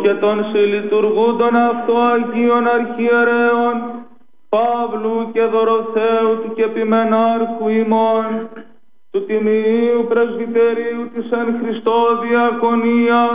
και των συλλειτουργούντων αυτό Αγίων Αρχιερέων Παύλου και Δωροθέου του και Επιμενάρχου ημών, του Τιμίου Πρεσβυτερίου της εν Χριστώ Διακονίας,